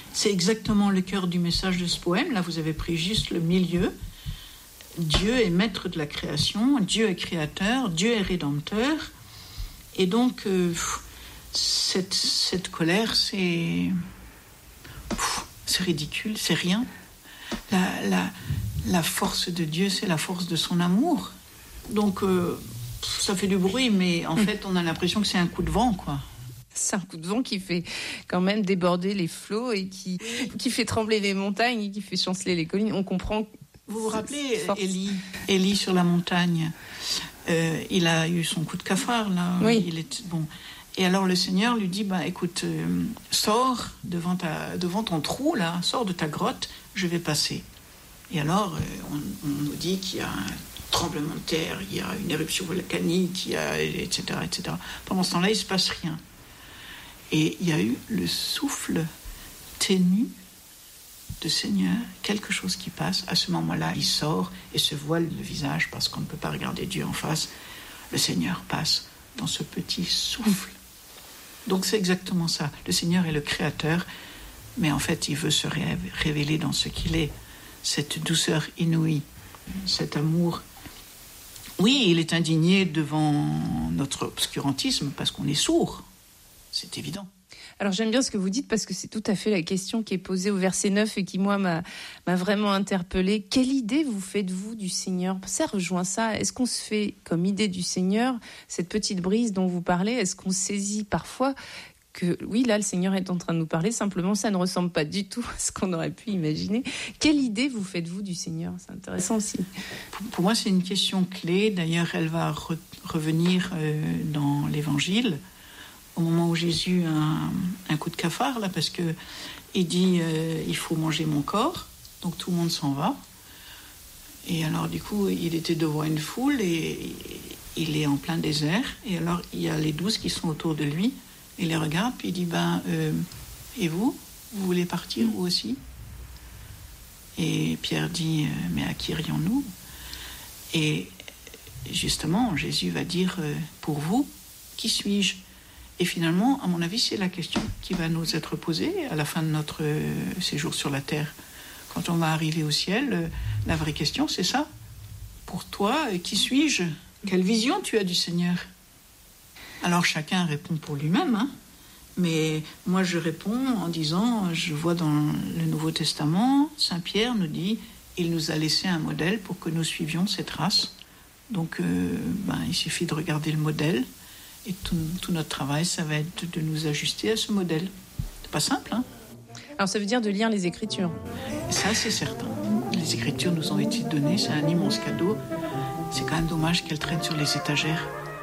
C'est exactement le cœur du message de ce poème. Là, vous avez pris juste le milieu. Dieu est maître de la création, Dieu est créateur, Dieu est rédempteur. Et donc, cette colère, c'est ridicule, c'est rien. La force de Dieu, c'est la force de son amour. Donc, ça fait du bruit, mais en fait, on a l'impression que c'est un coup de vent, quoi. C'est un coup de vent qui fait quand même déborder les flots et qui fait trembler les montagnes et qui fait chanceler les collines. On comprend. Vous vous rappelez Élie sur la montagne, il a eu son coup de cafard, là. Oui. Il est, bon. Et alors le Seigneur lui dit, écoute, sors devant ton trou, là, sors de ta grotte, je vais passer. Et alors, on nous dit qu'il y a un tremblement de terre, il y a une éruption volcanique, etc., etc. Pendant ce temps-là, il ne se passe rien. Et il y a eu le souffle ténu de Seigneur, quelque chose qui passe. À ce moment-là, il sort et se voile le visage parce qu'on ne peut pas regarder Dieu en face. Le Seigneur passe dans ce petit souffle. Donc c'est exactement ça. Le Seigneur est le Créateur, mais en fait, il veut se révéler dans ce qu'il est. Cette douceur inouïe, cet amour. Oui, il est indigné devant notre obscurantisme parce qu'on est sourd. C'est évident. Alors j'aime bien ce que vous dites parce que c'est tout à fait la question qui est posée au verset 9 et qui, moi, m'a vraiment interpellée. Quelle idée vous faites-vous du Seigneur ? Ça rejoint ça. Est-ce qu'on se fait comme idée du Seigneur, cette petite brise dont vous parlez ? Est-ce qu'on saisit parfois que, oui, là, le Seigneur est en train de nous parler, simplement ça ne ressemble pas du tout à ce qu'on aurait pu imaginer. Quelle idée vous faites-vous du Seigneur ? C'est intéressant aussi. Pour moi, c'est une question clé. D'ailleurs, elle va revenir dans l'Évangile. Au moment où Jésus a un coup de cafard, là, parce qu'il dit il faut manger mon corps, donc tout le monde s'en va. Et alors, du coup, il était devant une foule et il est en plein désert. Et alors, il y a les 12 qui sont autour de lui. Il les regarde, puis il dit et vous voulez partir, vous aussi ? Et Pierre dit mais à qui irions-nous ? Et justement, Jésus va dire pour vous, qui suis-je ? Et finalement, à mon avis, c'est la question qui va nous être posée à la fin de notre séjour sur la terre. Quand on va arriver au ciel, la vraie question, c'est ça. Pour toi, qui suis-je ? Quelle vision tu as du Seigneur ? Alors chacun répond pour lui-même, hein. Mais moi je réponds en disant, je vois dans le Nouveau Testament, Saint Pierre nous dit, il nous a laissé un modèle pour que nous suivions cette trace. Donc il suffit de regarder le modèle. Et tout notre travail, ça va être de nous ajuster à ce modèle. C'est pas simple, hein ? Alors ça veut dire de lire les Écritures. Ça, c'est certain. Écritures nous ont été données, c'est un immense cadeau. C'est quand même dommage qu'elles traînent sur les étagères.